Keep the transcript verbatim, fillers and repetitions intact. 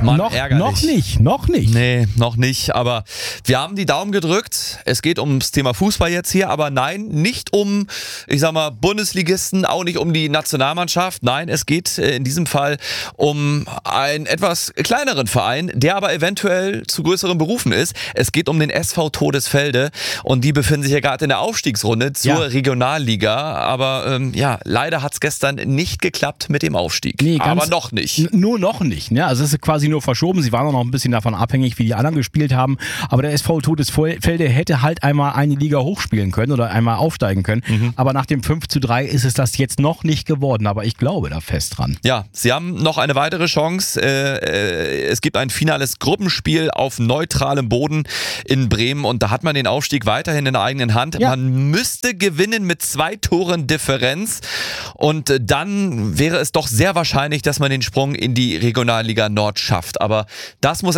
Mann, noch, ärgerlich. noch nicht, noch nicht. Nee, noch nicht, aber wir haben die Daumen gedrückt. Es geht ums Thema Fußball jetzt hier, aber nein, nicht um, ich sag mal, Bundesligisten, auch nicht um die Nationalmannschaft. Nein, es geht in diesem Fall um einen etwas kleineren Verein, der aber eventuell zu größeren Berufen ist. Es geht um den S V Todesfelde und die befinden sich ja gerade in der Aufstiegsrunde zur Ja. Regionalliga, aber ähm, ja, leider hat es gestern nicht geklappt mit dem Aufstieg. Nee, ganz- aber noch nicht. N- Nur noch nicht, ne? Also es ist quasi nur verschoben. Sie waren auch noch ein bisschen davon abhängig, wie die anderen gespielt haben. Aber der S V Todesfelde hätte halt einmal eine Liga hochspielen können oder einmal aufsteigen können. Mhm. Aber nach dem fünf zu drei ist es das jetzt noch nicht geworden. Aber ich glaube da fest dran. Ja, sie haben noch eine weitere Chance. Äh, äh, es gibt ein finales Gruppenspiel auf neutralem Boden in Bremen und da hat man den Aufstieg weiterhin in der eigenen Hand. Ja. Man müsste gewinnen mit zwei Toren Differenz und äh, dann wäre es doch sehr wahrscheinlich, dass man den Sprung in die Regionalliga Nord schafft. Aber das muss